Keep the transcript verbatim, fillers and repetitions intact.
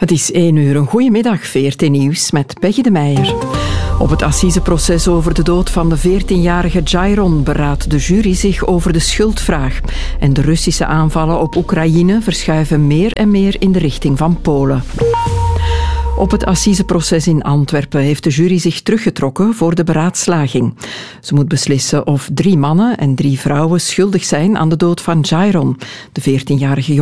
Het is één uur. Een goedemiddag, V R T Nieuws met Peggy de Meijer. Op het assiseproces over de dood van de veertienjarige Jairon beraadt de jury zich over de schuldvraag. En de Russische aanvallen op Oekraïne verschuiven meer en meer in de richting van Polen. Op het assiseproces in Antwerpen heeft de jury zich teruggetrokken voor de beraadslaging. Ze moet beslissen of drie mannen en drie vrouwen schuldig zijn aan de dood van Jairon, de veertienjarige jongen.